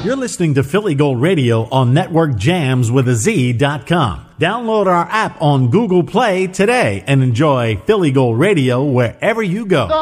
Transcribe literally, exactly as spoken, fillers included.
You're listening to Philly Gold Radio on Network Jams with a Z dot com. Download our app on Google Play today and enjoy Philly Gold Radio wherever you go.